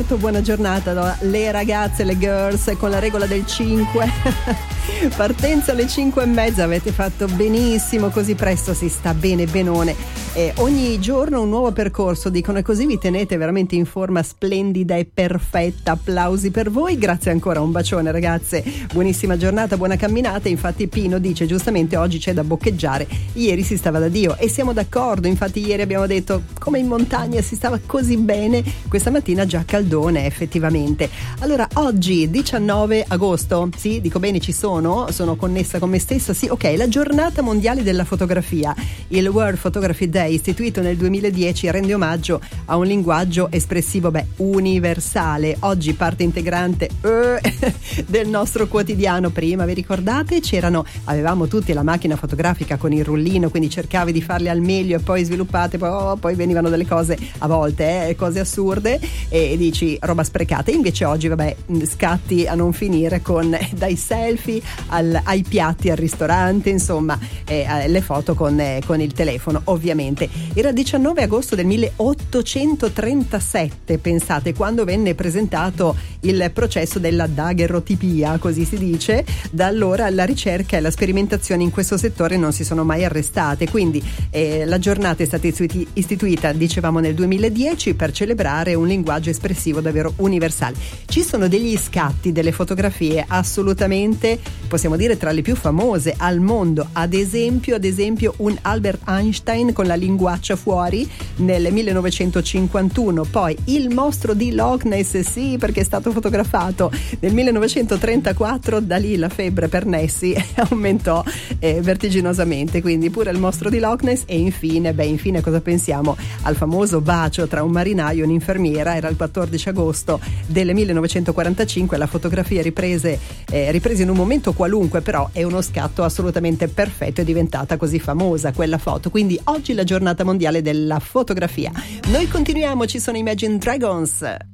Buona giornata, no? Le ragazze, le girls con la regola del 5. Partenza alle 5:30, avete fatto benissimo, così presto si sta bene benone. Ogni giorno un nuovo percorso, dicono, e così vi tenete veramente in forma splendida e perfetta. Applausi per voi, grazie ancora, un bacione ragazze, buonissima giornata, buona camminata. Infatti Pino dice giustamente oggi c'è da boccheggiare, ieri si stava da Dio e siamo d'accordo, infatti ieri abbiamo detto come in montagna si stava così bene, questa mattina già caldone effettivamente. Allora oggi 19 agosto, sì, dico bene, ci sono connessa con me stessa, sì, ok, la giornata mondiale della fotografia. Il World Photography Day, istituito nel 2010, rende omaggio a un linguaggio espressivo universale, oggi parte integrante del nostro quotidiano. Prima, vi ricordate, avevamo tutti la macchina fotografica con il rullino, quindi cercavi di farle al meglio e poi sviluppate, poi venivano delle cose a volte cose assurde e dici roba sprecata. Invece oggi scatti a non finire, con dai selfie ai piatti al ristorante, insomma, le foto con il telefono ovviamente. Era 19 agosto del 1837, pensate, quando venne presentato il processo della daguerrotipia, così si dice. Da allora la ricerca e la sperimentazione in questo settore non si sono mai arrestate, quindi la giornata è stata istituita, dicevamo, nel 2010 per celebrare un linguaggio espressivo davvero universale. Ci sono degli scatti, delle fotografie assolutamente, possiamo dire, tra le più famose al mondo, ad esempio un Albert Einstein con la linguaccia fuori nel 1951, poi il mostro di Loch Ness, sì, perché è stato fotografato nel 1934, da lì la febbre per Nessie aumentò vertiginosamente, quindi pure il mostro di Loch Ness. E infine cosa pensiamo al famoso bacio tra un marinaio e un'infermiera? Era il 14 agosto del 1945, la fotografia riprese in un momento qualunque, però è uno scatto assolutamente perfetto, è diventata così famosa quella foto. Quindi oggi la giornata mondiale della fotografia. Noi continuiamo, ci sono Imagine Dragons.